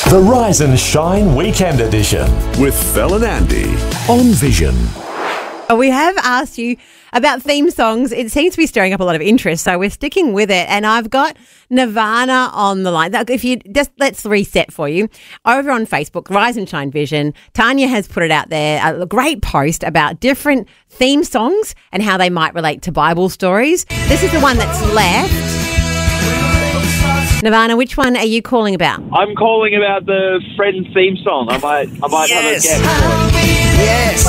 The Rise and Shine Weekend Edition with Fel and Andy on Vision. We have asked you about theme songs. It seems to be stirring up a lot of interest, so we're sticking with it. And I've got Nirvana on the line. If you just let's reset for you over on Facebook, Rise and Shine Vision. Tanya has put it out there, a great post about different theme songs and how they might relate to Bible stories. This is the one that's left. Nirvana, which one are you calling about? I'm calling about the Friends theme song. I might have a guess. Yes.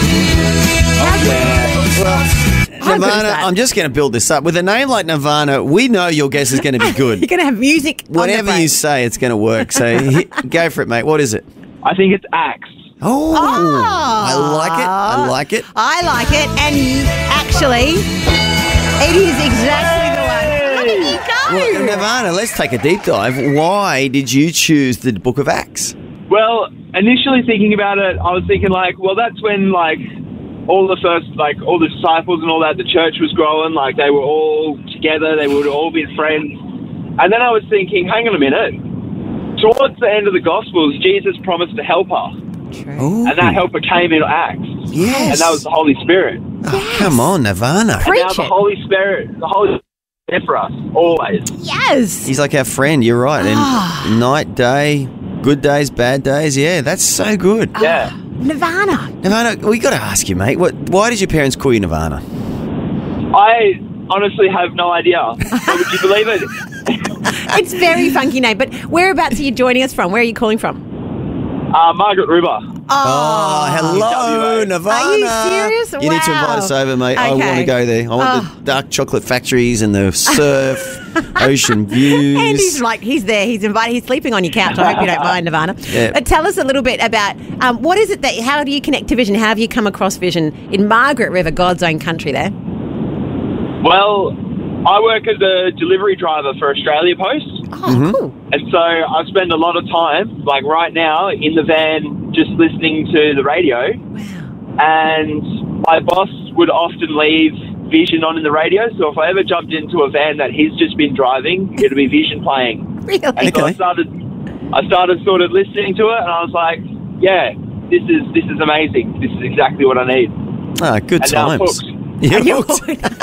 How good is Nirvana, that? I'm just going to build this up. With a name like Nirvana, we know your guess is going to be good. You're going to have music on the Whatever brain. you say, it's going to work. So go for it, mate. What is it? I think it's Axe. Oh, I like it. I like it. I like it, and actually, it is exactly the one. Look at you go. Well, Nirvana, let's take a deep dive. Why did you choose the Book of Acts? Well, initially thinking about it, I was thinking that's when all the first, all the disciples and all that, the church was growing, they were all together, they would all be friends. And then I was thinking, hang on a minute, towards the end of the Gospels, Jesus promised a helper. Ooh, And that helper came in Acts. yes. And that was the Holy Spirit. Oh, come on, Nirvana. And Preach now the it. Holy Spirit is there for us, always. Yes. He's like our friend, you're right. And night, day, good days, bad days. Yeah, that's so good. Yeah. Nirvana. Nirvana, we got to ask you, mate. Why did your parents call you Nirvana? I honestly have no idea. So would you believe it? It's a very funky name, but whereabouts are you joining us from? Where are you calling from? Margaret River. Oh, hello, WA. Nirvana. Are you serious? You need to invite Wow. us over, mate. I Okay. want to go there. I want the dark chocolate factories and the surf, ocean views. And he's there. He's invited. He's sleeping on your couch. I hope you don't mind, Nirvana. Yeah. But tell us a little bit about what is it how do you connect to Vision? How have you come across Vision in Margaret River, God's own country there? Well, I work as a delivery driver for Australia Post. Oh, cool. And so I spend a lot of time, right now, in the van just listening to the radio. Wow. And my boss would often leave Vision on in the radio. So if I ever jumped into a van that he's just been driving, it'd be Vision playing. Really? And so I started sort of listening to it, and I was like, yeah, this is amazing. This is exactly what I need. Ah, good And now I'm times. hooked. Yeah, You're- hooked.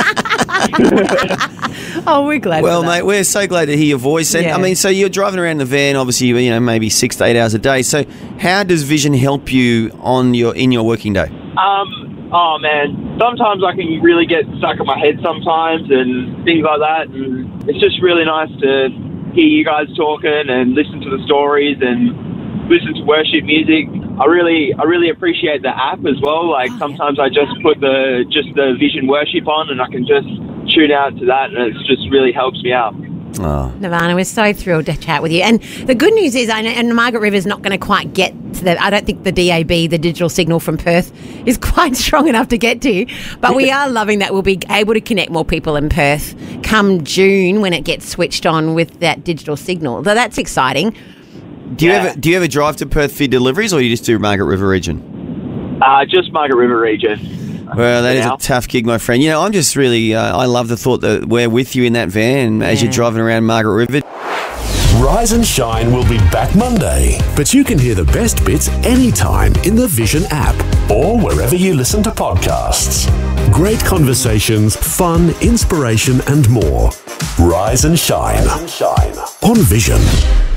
Oh, we're glad. Well, for that. mate, we're so glad to hear your voice. And Yeah. I mean, so you're driving around the van, obviously, maybe 6 to 8 hours a day. So how does Vision help you in your working day? Oh man, sometimes I can really get stuck in my head sometimes and things like that. And it's just really nice to hear you guys talking and listen to the stories and listen to worship music. I really appreciate the app as well. Sometimes I just put the Vision worship on and I can just tune out to that, and it just really helps me out. Oh, Nirvana, we're so thrilled to chat with you. And the good news is, I know, and Margaret River's not going to quite get to I don't think the DAB, the digital signal from Perth, is quite strong enough to get to. But we are loving that we'll be able to connect more people in Perth come June when it gets switched on with that digital signal. So that's exciting. do you ever drive to Perth for your deliveries, or you just do Margaret River region? Just Margaret River region. Well, that is now. a tough gig, my friend. I'm just really, I love the thought that we're with you in that van as you're driving around Margaret River. Rise and Shine will be back Monday, but you can hear the best bits anytime in the Vision app or wherever you listen to podcasts. Great conversations, fun, inspiration and more. Rise and Shine on Vision.